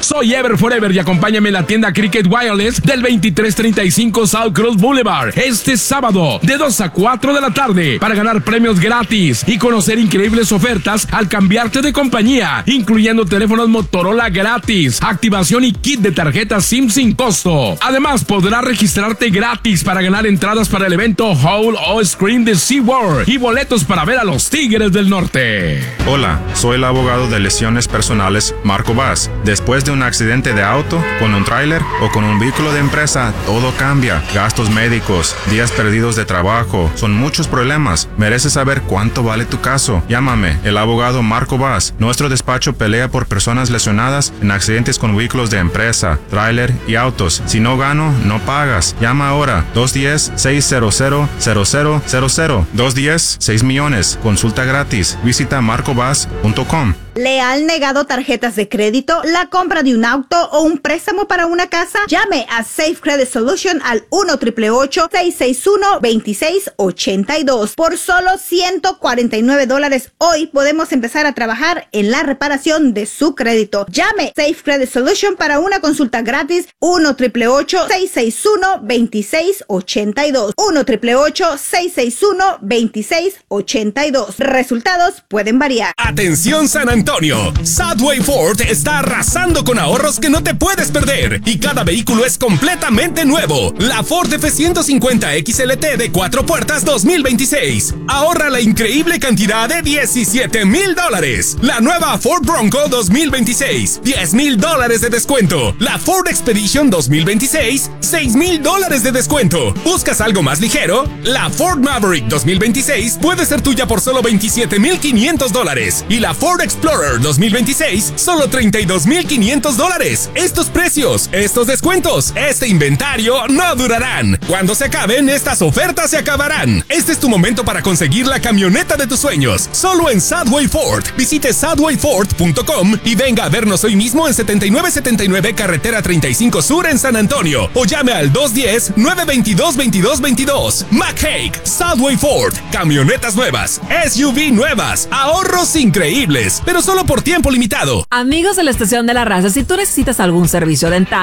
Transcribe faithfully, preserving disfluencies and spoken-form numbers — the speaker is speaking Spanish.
Soy Ever Forever y acompáñame en la tienda Cricket Wireless del veintitrés treinta y cinco South Cross Boulevard este sábado de dos a cuatro de la tarde para ganar premios gratis y conocer increíbles ofertas al cambiarte de compañía, incluyendo teléfonos Motorola gratis, activación y kit de tarjetas SIM sin costo. Además, podrás registrarte gratis para ganar entradas para el evento Howl o Scream de SeaWorld y boletos para ver a los Tigres del Norte. Hola, soy el abogado de lesiones personales Marco Vaz. Después de un accidente de auto, con un tráiler o con un vehículo de empresa, todo cambia. Gastos médicos, días perdidos de trabajo, son muchos problemas. Mereces saber cuánto vale tu caso. Llámame, el abogado Marco Vaz. Nuestro despacho pelea por personas lesionadas en accidentes con vehículos de empresa, tráiler y autos. Si no gano, no pagas. Llama ahora, dos uno cero, seis cero cero, cero cero cero cero. dos uno cero, seis millones. Consulta gratis. Visita marco vaz punto com. ¿Le han negado tarjetas de crédito, la compra de un auto o un préstamo para una casa? Llame a Safe Credit Solution al uno, ocho ocho ocho, seis seis uno, dos seis ocho dos. Por solo ciento cuarenta y nueve dólares hoy podemos empezar a trabajar en la reparación de su crédito. Llame Safe Credit Solution para una consulta gratis uno, ocho ocho ocho, seis seis uno, dos seis ocho dos. uno, ocho ocho ocho, seis seis uno, dos seis ocho dos. Resultados pueden variar. Atención San Antonio. Antonio, Southway Ford está arrasando con ahorros que no te puedes perder y cada vehículo es completamente nuevo. La Ford F ciento cincuenta X L T de cuatro puertas dos mil veintiséis. Ahorra la increíble cantidad de diecisiete mil dólares. La nueva Ford Bronco dos mil veintiséis, diez mil dólares de descuento. La Ford Expedition dos mil veintiséis, seis mil dólares de descuento. ¿Buscas algo más ligero? La Ford Maverick dos mil veintiséis puede ser tuya por solo veintisiete mil quinientos dólares y la Ford Explorer dos mil veintiséis, solo treinta y dos mil quinientos dólares. Estos precios, estos descuentos, este inventario no durarán. Cuando se acaben, estas ofertas se acabarán. Este es tu momento para conseguir la camioneta de tus sueños, solo en Southway Ford. Visite southway ford punto com y venga a vernos hoy mismo en setenta y nueve setenta y nueve Carretera treinta y cinco Sur en San Antonio o llame al dos uno cero, nueve dos dos, veintidós veintidós. McHake, Southway Ford, camionetas nuevas, S U V nuevas, ahorros increíbles, pero solo por tiempo limitado. Amigos de la Estación de la Raza, si tú necesitas algún servicio dental,